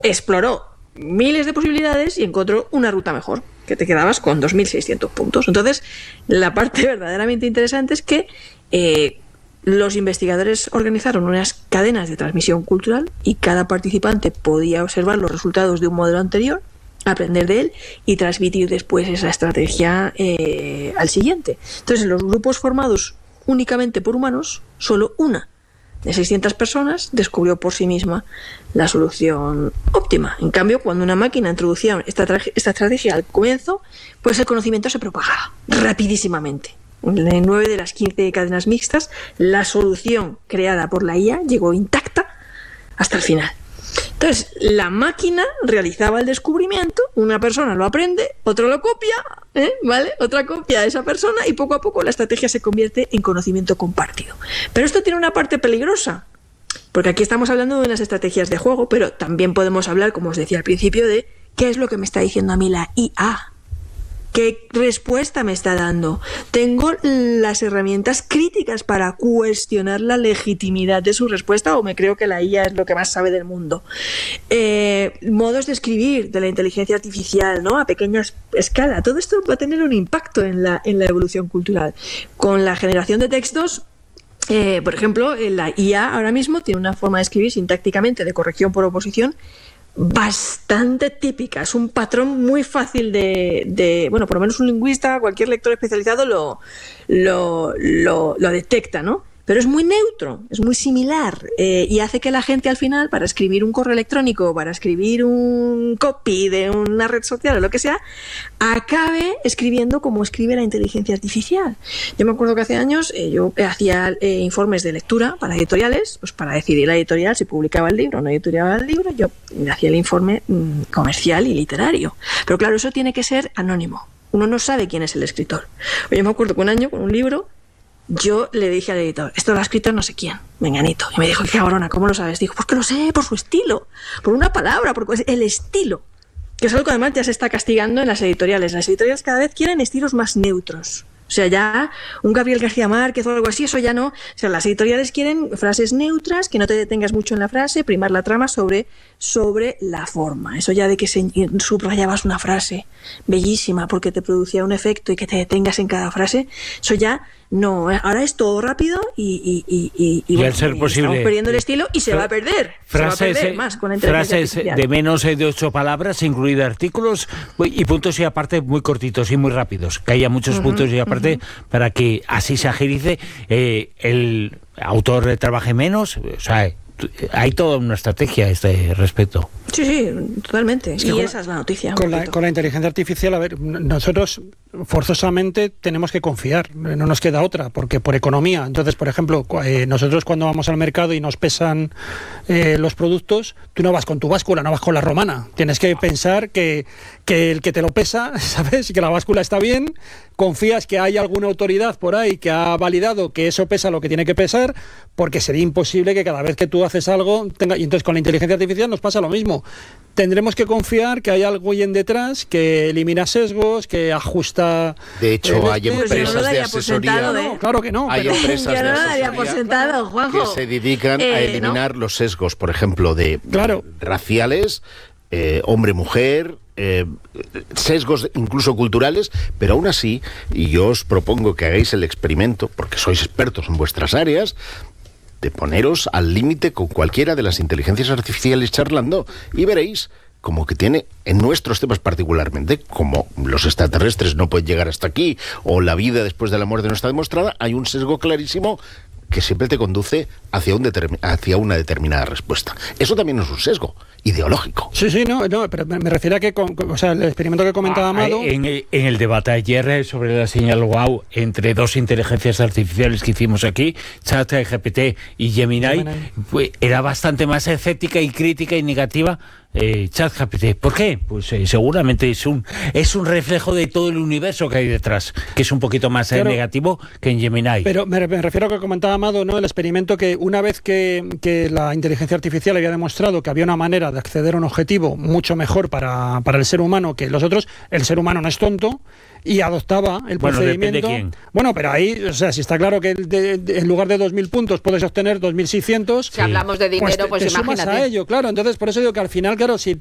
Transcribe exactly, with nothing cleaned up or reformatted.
exploró miles de posibilidades y encontró una ruta mejor, que te quedabas con dos mil seiscientos puntos. Entonces, la parte verdaderamente interesante es que eh, los investigadores organizaron unas cadenas de transmisión cultural y cada participante podía observar los resultados de un modelo anterior, aprender de él y transmitir después esa estrategia eh, al siguiente. Entonces, en los grupos formados únicamente por humanos, solo una de seiscientas personas descubrió por sí misma la solución óptima. En cambio, cuando una máquina introducía esta, esta estrategia al comienzo, pues el conocimiento se propagaba rapidísimamente. En nueve de las quince cadenas mixtas, la solución creada por la I A llegó intacta hasta el final. Entonces, la máquina realizaba el descubrimiento, una persona lo aprende, otro lo copia, ¿eh? ¿Vale? Otra copia a esa persona y poco a poco la estrategia se convierte en conocimiento compartido. Pero esto tiene una parte peligrosa, porque aquí estamos hablando de unas estrategias de juego, pero también podemos hablar, como os decía al principio, de qué es lo que me está diciendo a mí la I A. ¿Qué respuesta me está dando? ¿Tengo las herramientas críticas para cuestionar la legitimidad de su respuesta o me creo que la I A es lo que más sabe del mundo? Eh, modos de escribir de la inteligencia artificial, ¿no? A pequeña escala. Todo esto va a tener un impacto en la, en la evolución cultural. Con la generación de textos, eh, por ejemplo, la I A ahora mismo tiene una forma de escribir sintácticamente de corrección por oposición bastante típica, es un patrón muy fácil de, de, bueno, por lo menos un lingüista, cualquier lector especializado lo, lo, lo, lo detecta, ¿no? Pero es muy neutro, es muy similar eh, y hace que la gente al final, para escribir un correo electrónico, para escribir un copy de una red social o lo que sea, acabe escribiendo como escribe la inteligencia artificial. Yo me acuerdo que hace años eh, yo hacía eh, informes de lectura para editoriales, pues para decidir la editorial si publicaba el libro o no editoriaba el libro, yo hacía el informe mmm, comercial y literario. Pero claro, eso tiene que ser anónimo. Uno no sabe quién es el escritor. Yo me acuerdo que un año con un libro yo le dije al editor, esto lo ha escrito no sé quién, menganito. Y me dijo, qué cabrona, ¿cómo lo sabes? Dijo, pues que lo sé, por su estilo, por una palabra, por el estilo. Que es algo que además ya se está castigando en las editoriales. Las editoriales cada vez quieren estilos más neutros. O sea, ya un Gabriel García Márquez o algo así, eso ya no. O sea, las editoriales quieren frases neutras, que no te detengas mucho en la frase, primar la trama sobre, sobre la forma. Eso ya de que se subrayabas una frase bellísima porque te producía un efecto y que te detengas en cada frase, eso ya no. Ahora es todo rápido y, y, y, y, y, y bueno, al ser y posible, estamos perdiendo el estilo y se va a perder. Frases, se va a perder más con la inteligencia frases artificial. de menos de ocho palabras, incluidos artículos y puntos y aparte muy cortitos y muy rápidos, que haya muchos uh-huh, puntos y aparte uh-huh. para que así se agilice, eh, el autor trabaje menos, o sea, hay toda una estrategia a este respecto. Sí, sí, totalmente. Es que y con, esa es la noticia. Con la, con la inteligencia artificial, a ver, nosotros forzosamente tenemos que confiar, no nos queda otra, porque por economía. Entonces, por ejemplo, eh, nosotros cuando vamos al mercado y nos pesan eh, los productos, tú no vas con tu báscula, no vas con la romana. Tienes que pensar que, que el que te lo pesa, ¿sabes? Y que la báscula está bien, confías que hay alguna autoridad por ahí que ha validado que eso pesa lo que tiene que pesar, porque sería imposible que cada vez que tú haces algo tenga... Y entonces con la inteligencia artificial nos pasa lo mismo. Tendremos que confiar que hay alguien detrás que elimina sesgos, que ajusta... De hecho, hay pues empresas no de asesoría... Sentado, ¿eh? No, claro que no. Hay pero... empresas yo no de lo daría asesoría por sentado, Juanjo. que se dedican eh, a eliminar ¿no? los sesgos, por ejemplo, de claro. raciales, eh, hombre-mujer... Eh, sesgos incluso culturales, pero aún así, y yo os propongo que hagáis el experimento, porque sois expertos en vuestras áreas, de poneros al límite con cualquiera de las inteligencias artificiales charlando y veréis como que tiene, en nuestros temas particularmente, como los extraterrestres no pueden llegar hasta aquí, o la vida después de la muerte no está demostrada, hay un sesgo clarísimo que siempre te conduce hacia, un determin- hacia una determinada respuesta. Eso también es un sesgo ideológico. Sí, sí, no, no pero me, me refiero a que, con, o sea, el experimento que comentaba ah, Amado... En, en el debate ayer sobre la señal wow entre dos inteligencias artificiales que hicimos aquí, ChatGPT y Gemini, Gemini. Pues, era bastante más escéptica y crítica y negativa eh, ChatGPT. ¿Por qué? Pues eh, seguramente es un es un reflejo de todo el universo que hay detrás, que es un poquito más claro, eh, negativo que en Gemini. Pero me, me refiero a lo que comentaba llamado, ¿no?, el experimento que una vez que, que la inteligencia artificial había demostrado que había una manera de acceder a un objetivo mucho mejor para, para el ser humano que los otros, el ser humano no es tonto y adoptaba el bueno, procedimiento. Depende quién. Bueno, pero ahí, o sea, si está claro que de, de, en lugar de dos mil puntos puedes obtener dos mil seiscientos. Si sí. hablamos de dinero, pues, pues te, te imagínate. sumas a ello, claro. Entonces, por eso digo que al final, claro, si,